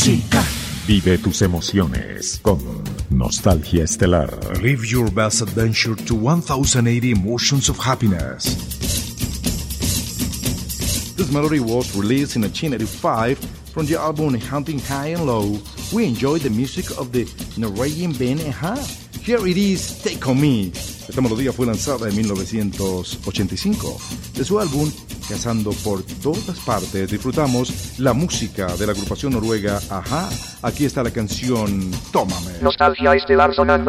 música. Vive tus emociones con Nostalgia Estelar. Live your best adventure to 1080 emotions of happiness. This melody was released in 1985 from the album Hunting High and Low. We enjoyed the music of the Norwegian band A-ha. Here it is, Take On Me. Esta melodía fue lanzada en 1985. De su álbum Cazando por todas partes, disfrutamos la música de la agrupación noruega A-ha. Aquí está la canción Tómame. Nostalgia Estelar sonando.